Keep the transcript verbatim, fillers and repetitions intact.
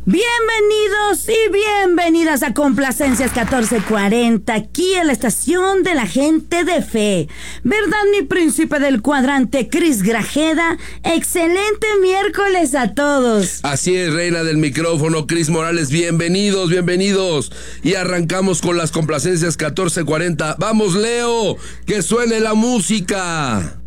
Bienvenidos y bienvenidas a Complacencias catorce cuarenta, aquí en la estación de la gente de fe. ¿Verdad, mi príncipe del cuadrante, Cris Grajeda? Excelente miércoles a todos. Así es, reina del micrófono, Cris Morales, bienvenidos, bienvenidos. Y arrancamos con las Complacencias catorce cuarenta. ¡Vamos, Leo! ¡Que suene la música!